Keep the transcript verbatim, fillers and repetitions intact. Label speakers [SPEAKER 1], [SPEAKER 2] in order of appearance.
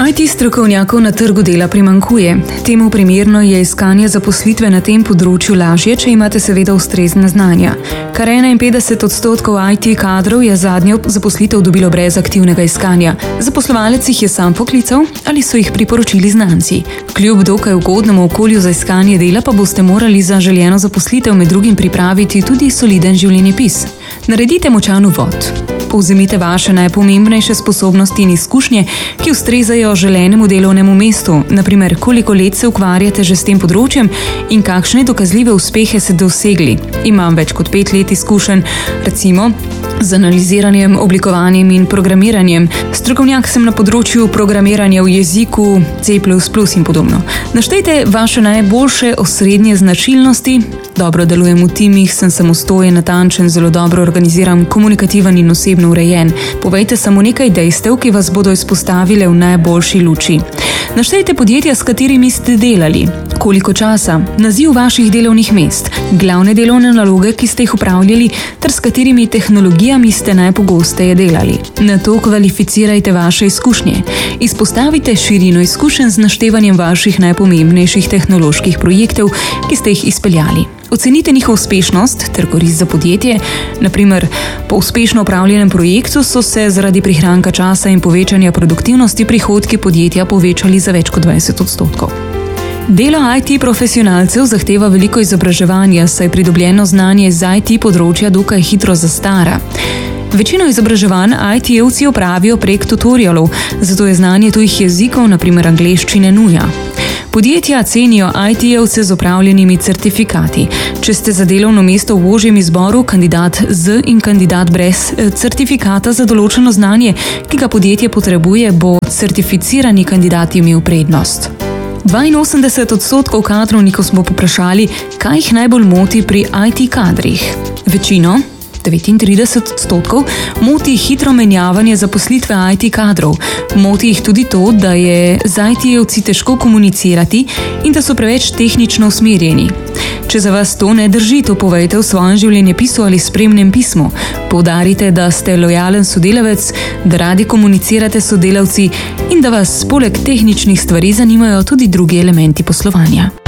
[SPEAKER 1] I T strokovnjakov na trgu dela primanjkuje. Temu primerno je iskanje zaposlitve na tem področju lažje, če imate seveda ustrezna znanja. Kar enainpetdeset odstotkov I T kadrov je zadnjo zaposlitev dobilo brez aktivnega iskanja. Zaposlovalec jih je sam poklical ali so jih priporočili znanci. Kljub dokaj ugodnemu okolju za iskanje dela pa boste morali za željeno zaposlitev med drugim pripraviti tudi soliden življenjepis. Naredite močan uvod. Povzemite vaše najpomembnejše sposobnosti in izkušnje, ki ustrezajo želenemu delovnemu mestu, na primer koliko let se ukvarjate že s tem področjem in kakšne dokazljive uspehe ste dosegli. Imam več kot pet let izkušenj, recimo z analiziranjem, oblikovanjem in programiranjem. Strokovnjak sem na področju programiranja v jeziku C plus plus in podobno. Naštejte vaše najboljše osrednje značilnosti. Dobro delujem v timih, sem samostojen, natančen, zelo dobro organiziran, komunikativen in osebno urejen. Povejte samo nekaj dejstev, ki vas bodo izpostavile v najboljši luči. Naštejte podjetja, s katerimi ste delali. Koliko časa, naziv vaših delovnih mest, glavne delovne naloge, ki ste jih upravljali, ter s katerimi tehnologijami ste najpogosteje delali. Nato kvalificirajte vaše izkušnje. Izpostavite širino izkušenj z naštevanjem vaših najpomembnejših tehnoloških projektov, ki ste jih izpeljali. Ocenite njihovo uspešnost ter korist za podjetje. Na primer, po uspešno opravljenem projektu so se zaradi prihranka časa in povečanja produktivnosti prihodki podjetja povečali za več kot dvajset odstotkov. Delo I T profesionalcev zahteva veliko izobraževanja, saj pridobljeno znanje z I T področja dokaj hitro zastara. Večino izobraževanj I T-evci opravijo prek tutorialov, zato je znanje tujih jezikov, na primer angleščine, nuja. Podjetja cenijo I T-evce z opravljenimi certifikati. Če ste za delovno mesto v ožjem izboru kandidat z in kandidat brez certifikata za določeno znanje, ki ga podjetje potrebuje, bo certificirani kandidat imel prednost. dvainosemdeset odstotkov kadrovnikov smo poprašali, kaj jih najbolj moti pri I T kadrih. Večino, devetintrideset odstotkov, moti hitro menjavanje zaposlitve I T kadrov. Moti jih tudi to, da je z I T-evci težko komunicirati in da so preveč tehnično usmerjeni. Če za vas to ne drži, to povejte v svojem življenjepisu ali spremnem pismu. Poudarite, da ste lojalen sodelavec, da radi komunicirate s sodelavci in da vas poleg tehničnih stvari zanimajo tudi drugi elementi poslovanja.